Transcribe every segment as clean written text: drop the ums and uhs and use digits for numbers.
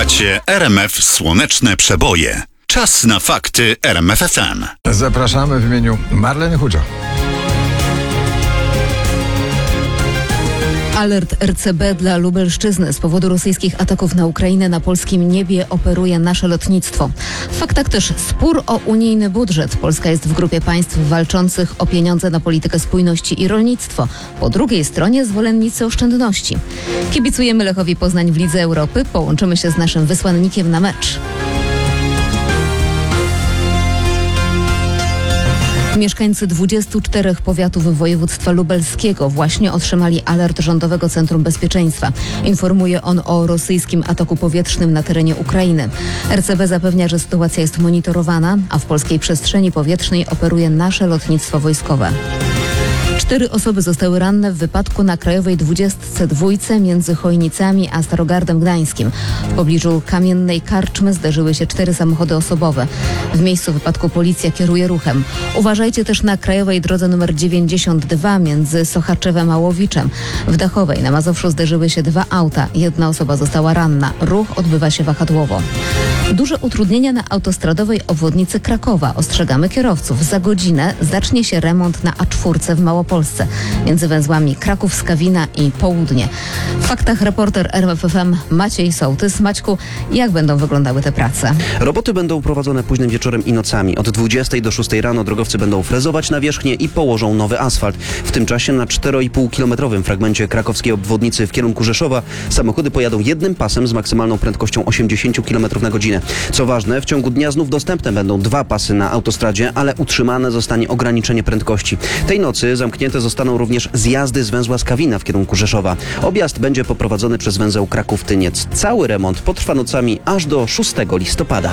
Słuchacie RMF Słoneczne Przeboje. Czas na fakty RMF FM. Zapraszamy w imieniu Marleny Hudzio. Alert RCB dla Lubelszczyzny. Z powodu rosyjskich ataków na Ukrainę na polskim niebie operuje nasze lotnictwo. W faktach też spór o unijny budżet. Polska jest w grupie państw walczących o pieniądze na politykę spójności i rolnictwo. Po drugiej stronie zwolennicy oszczędności. Kibicujemy Lechowi Poznań w Lidze Europy. Połączymy się z naszym wysłannikiem na mecz. Mieszkańcy 24 powiatów województwa lubelskiego właśnie otrzymali alert Rządowego Centrum Bezpieczeństwa. Informuje on o rosyjskim ataku powietrznym na terenie Ukrainy. RCB zapewnia, że sytuacja jest monitorowana, a w polskiej przestrzeni powietrznej operuje nasze lotnictwo wojskowe. 4 osoby zostały ranne w wypadku na Krajowej 22 między Chojnicami a Starogardem Gdańskim. W pobliżu Kamiennej Karczmy zderzyły się 4 samochody osobowe. W miejscu wypadku policja kieruje ruchem. Uważajcie też na Krajowej drodze nr 92 między Sochaczewem a Łowiczem. W Dachowej na Mazowszu zderzyły się 2 auta. 1 osoba została ranna. Ruch odbywa się wahadłowo. Duże utrudnienia na autostradowej obwodnicy Krakowa. Ostrzegamy kierowców. Za godzinę zacznie się remont na A4 w Małopolsce między węzłami Kraków-Skawina i Południe. W faktach reporter RMF FM Maciej Sołtys. Maćku, jak będą wyglądały te prace? Roboty będą prowadzone późnym wieczorem i nocami. Od 20 do 6 rano drogowcy będą frezować nawierzchnię i położą nowy asfalt. W tym czasie na 4,5-kilometrowym fragmencie krakowskiej obwodnicy w kierunku Rzeszowa samochody pojadą jednym pasem z maksymalną prędkością 80 km na godzinę. Co ważne, w ciągu dnia znów dostępne będą 2 pasy na autostradzie, ale utrzymane zostanie ograniczenie prędkości. Tej nocy zamknięte zostaną również zjazdy z węzła Skawina w kierunku Rzeszowa. Objazd będzie poprowadzony przez węzeł Kraków-Tyniec. Cały remont potrwa nocami aż do 6 listopada.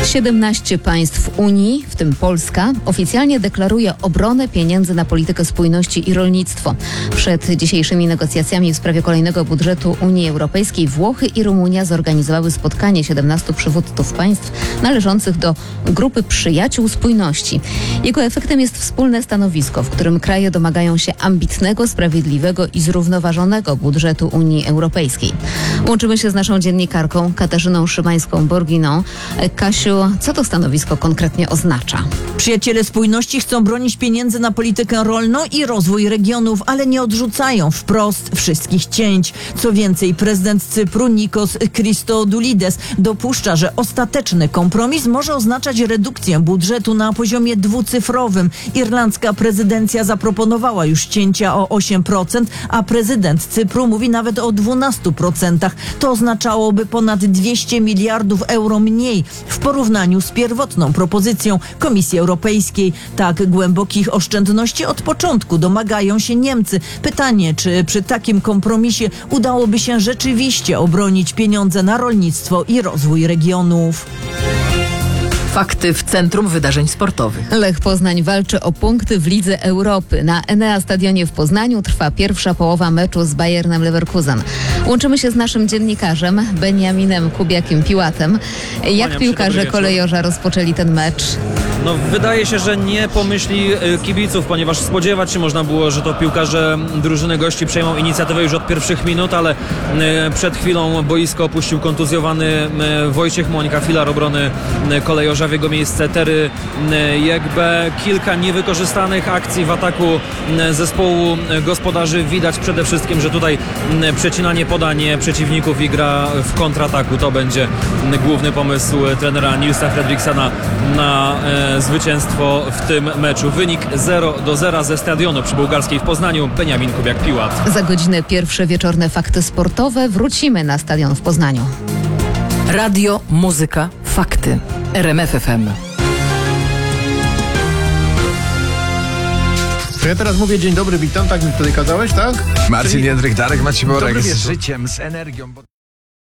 17 państw Unii, w tym Polska, oficjalnie deklaruje obronę pieniędzy na politykę spójności i rolnictwo. Przed dzisiejszymi negocjacjami w sprawie kolejnego budżetu Unii Europejskiej Włochy i Rumunia zorganizowały spotkanie 17 przywódców państw należących do grupy przyjaciół spójności. Jego efektem jest wspólne stanowisko, w którym kraje domagają się ambitnego, sprawiedliwego i zrównoważonego budżetu Unii Europejskiej. Łączymy się z naszą dziennikarką Katarzyną Szymańską-Borginą. Kasiu, co to stanowisko konkretnie oznacza? Przyjaciele spójności chcą bronić pieniędzy na politykę rolną i rozwój regionów, ale nie odrzucają wprost wszystkich cięć. Co więcej, prezydent Cypru Nikos Christodoulides dopuszcza, że ostateczny kompromis może oznaczać redukcję budżetu na poziomie dwucyfrowym. Irlandzka prezydencja zaproponowała już cięcia o 8%, a prezydent Cypru mówi nawet o 12%. To oznaczałoby ponad 200 miliardów euro mniej w porównaniu z pierwotną propozycją Komisji Europejskiej. Tak głębokich oszczędności od początku domagają się Niemcy. Pytanie, czy przy takim kompromisie udałoby się rzeczywiście obronić pieniądze na rolnictwo i rozwój regionów. Fakty w Centrum Wydarzeń Sportowych. Lech Poznań walczy o punkty w Lidze Europy. Na Enea Stadionie w Poznaniu trwa pierwsza połowa meczu z Bayernem Leverkusen. Łączymy się z naszym dziennikarzem Beniaminem Kubiakiem-Piłatem. Jak piłkarze kolejorza rozpoczęli ten mecz? No, wydaje się, że nie pomyśli kibiców, ponieważ spodziewać się można było, że to piłkarze drużyny gości przejmą inicjatywę już od pierwszych minut, ale przed chwilą boisko opuścił kontuzjowany Wojciech Mońka, filar obrony kolejorza. W jego miejsce Tery Jegbe. Kilka niewykorzystanych akcji w ataku zespołu gospodarzy. Widać przede wszystkim, że tutaj przecinanie podań przeciwników i gra w kontrataku to będzie główny pomysł trenera Nilsa Fredriksena na zwycięstwo w tym meczu. Wynik 0-0 ze stadionu przy Bułgarskiej w Poznaniu. Beniamin Kubiak-Piłat. Za godzinę pierwsze wieczorne fakty sportowe. Wrócimy na stadion w Poznaniu. Radio, muzyka, fakty. RMF FM. To ja teraz mówię dzień dobry, witam, tak mi wtedy kazałeś, tak? Marcin Jędryk, Darek Maciborek z życiem, z energią.